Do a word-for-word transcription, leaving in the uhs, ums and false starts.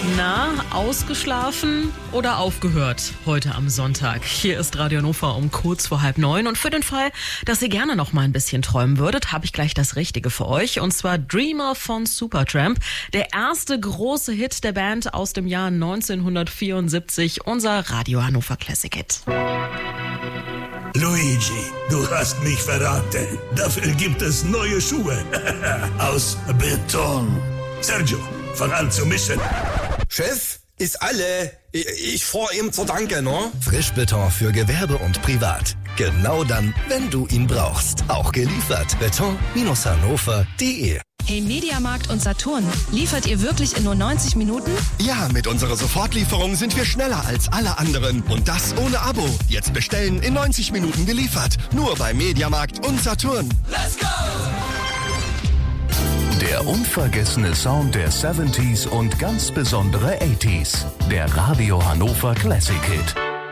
Na, ausgeschlafen oder aufgehört heute am Sonntag? Hier ist Radio Hannover um kurz vor halb neun. Und für den Fall, dass ihr gerne noch mal ein bisschen träumen würdet, habe ich gleich das Richtige für euch. Und zwar Dreamer von Supertramp. Der erste große Hit der Band aus dem Jahr neunzehnhundertvierundsiebzig. Unser Radio Hannover Classic Hit. Luigi, du hast mich verraten. Dafür gibt es neue Schuhe. Aus Beton. Sergio, fang an zu mischen. Chef, ist alle. Ich, ich fahr ihm zu Danke, ne? Frischbeton für Gewerbe und Privat. Genau dann, wenn du ihn brauchst. Auch geliefert. beton Hannover punkt de. Hey Mediamarkt und Saturn, liefert ihr wirklich in nur neunzig Minuten? Ja, mit unserer Sofortlieferung sind wir schneller als alle anderen. Und das ohne Abo. Jetzt bestellen, in neunzig Minuten geliefert. Nur bei Mediamarkt und Saturn. Let's go! Der unvergessene Sound der siebziger und ganz besondere achtziger. Der Radio Hannover Classic Hit.